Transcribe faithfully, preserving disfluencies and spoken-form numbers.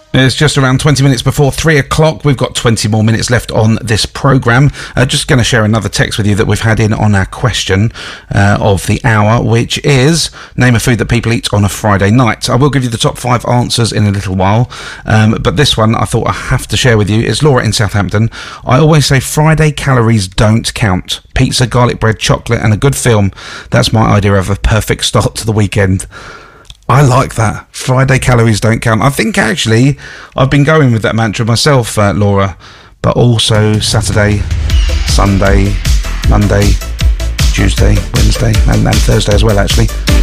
It's just around twenty minutes before three o'clock. We've got twenty more minutes left on this programme. Uh, just going to share another text with you that we've had in on our question uh, of the hour, which is, name a food that people eat on a Friday night. I will give you the top five answers in a little while, um, but this one I thought I have to share with you. It's Laura in Southampton. I always say Friday calories don't count. Pizza, garlic bread, chocolate and a good film. That's my idea of a perfect start to the weekend. I like that. Friday calories don't count. I think actually I've been going with that mantra myself, uh, Laura, but also Saturday, Sunday, Monday, Tuesday, Wednesday and, and Thursday as well, actually.